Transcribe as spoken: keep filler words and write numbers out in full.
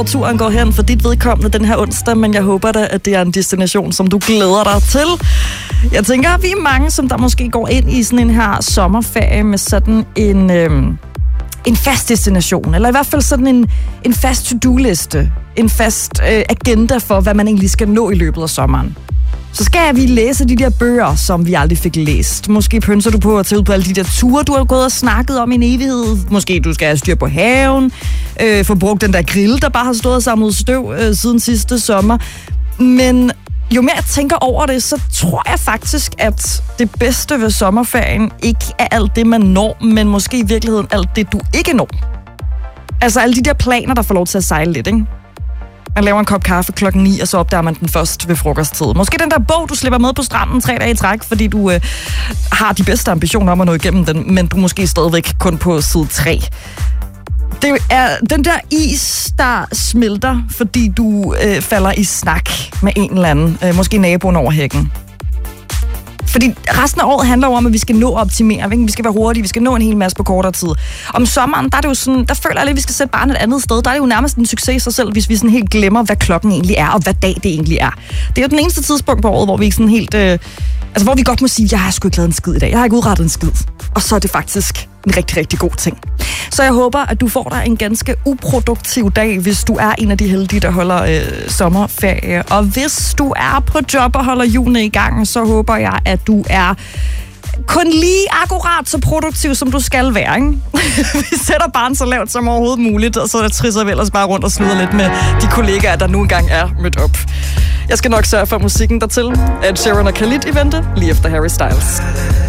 turen går hen for dit vedkommende den her onsdag, men jeg håber da, at det er en destination, som du glæder dig til. Jeg tænker, at vi er mange, som der måske går ind i sådan en her sommerferie med sådan en, øhm, en fast destination, eller i hvert fald sådan en, en fast to-do-liste, en fast øh, agenda for, hvad man egentlig skal nå i løbet af sommeren. Så skal vi læse de der bøger, som vi aldrig fik læst. Måske pønser du på at tage ud på alle de der ture, du har gået og snakket om i en evighed. Måske du skal have styr på haven, øh, få brugt den der grill, der bare har stået og samlet støv øh, siden sidste sommer. Men jo mere jeg tænker over det, så tror jeg faktisk, at det bedste ved sommerferien ikke er alt det, man når, men måske i virkeligheden alt det, du ikke når. Altså alle de der planer, der får lov til at sejle lidt, ikke? Man laver en kop kaffe klokken ni, og så opdager man den først ved frokosttid. Måske den der bog, du slipper med på stranden tre dage i træk, fordi du øh, har de bedste ambitioner om at nå igennem den, men du måske stadigvæk kun på side tre. Det er den der is, der smelter, fordi du øh, falder i snak med en eller anden. Øh, måske naboen over hækken. Fordi resten af året handler jo om, at vi skal nå at optimere. Ikke? Vi skal være hurtige, vi skal nå en hel masse på kortere tid. Om sommeren, der er det jo sådan, der føler jeg lidt, at vi skal sætte barnet et andet sted. Der er det jo nærmest en succes i sig selv, hvis vi sådan helt glemmer, hvad klokken egentlig er, og hvad dag det egentlig er. Det er jo den eneste tidspunkt på året, hvor vi ikke sådan helt... Øh, altså, hvor vi godt må sige, jeg har sgu ikke lavet en skid i dag. Jeg har ikke udrettet en skid. Og så er det faktisk en rigtig, rigtig god ting. Så jeg håber, at du får dig en ganske uproduktiv dag, hvis du er en af de heldige, der holder øh, sommerferie. Og hvis du er på job og holder hjulene i gang, så håber jeg, at du er kun lige akkurat så produktiv, som du skal være. Ikke? Vi sætter barn så lavt som overhovedet muligt, og så trisser vi ellers bare rundt og sluder lidt med de kollegaer, der nu engang er mødt op. Jeg skal nok sørge for musikken dertil. Ed Sheeran og Khalid i vente, lige efter Harry Styles.